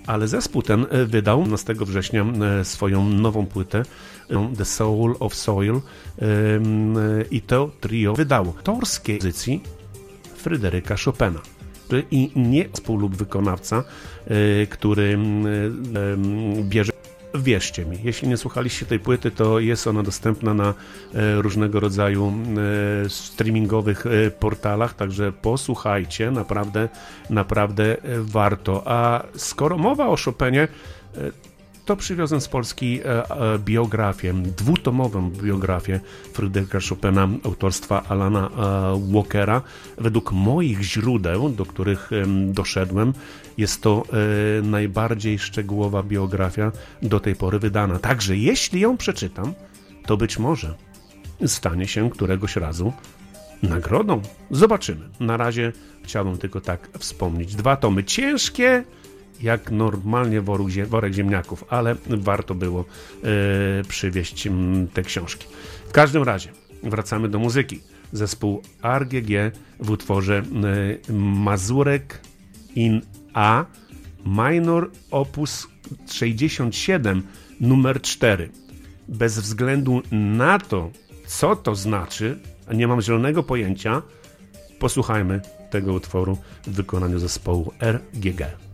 ale zespół ten wydał 12 września swoją nową płytę The Soul of Soil i to trio wydało autorskiej pozycji Fryderyka Chopina. I nie zespół lub wykonawca, który bierze. Wierzcie mi, jeśli nie słuchaliście tej płyty, to jest ona dostępna na różnego rodzaju streamingowych portalach, także posłuchajcie, naprawdę warto. A skoro mowa o Chopinie, to przywiozłem z Polski biografię, dwutomową biografię Fryderyka Chopina autorstwa Alana Walkera. Według moich źródeł, do których doszedłem, jest to najbardziej szczegółowa biografia do tej pory wydana. Także jeśli ją przeczytam, to być może stanie się któregoś razu nagrodą. Zobaczymy. Na razie chciałbym tylko tak wspomnieć. 2 tomy ciężkie, jak normalnie worek ziemniaków, ale warto było przywieźć te książki. W każdym razie wracamy do muzyki. Zespół RGG w utworze Mazurek in A minor opus 67 numer 4. Bez względu na to, co to znaczy, a nie mam zielonego pojęcia, posłuchajmy tego utworu w wykonaniu zespołu RGG.